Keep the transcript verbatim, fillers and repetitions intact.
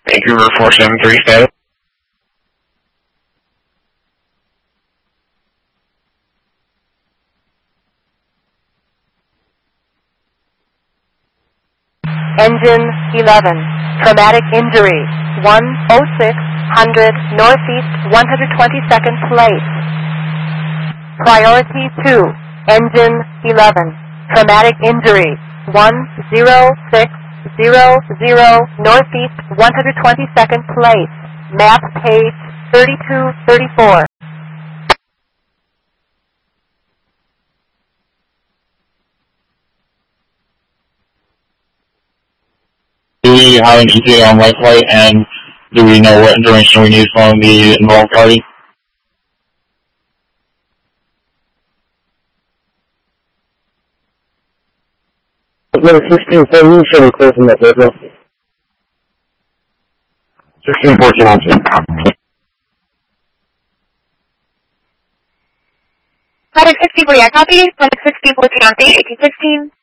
Vancouver four seven three status. Engine eleven, traumatic injury, one oh six hundred Northeast one hundred twenty-second place. Priority two, engine eleven, traumatic injury, one oh six hundred Northeast one hundred twenty-second place. Map page thirty-two thirty-four. Do we have an E T A on right flight, and do we know what information we need from the involved party? sixteen fourteen, show me clear from that vehicle. sixteen fourteen on two. Flight sixty-four, yeah, copy. Flight sixty-four, eighteen fifteen.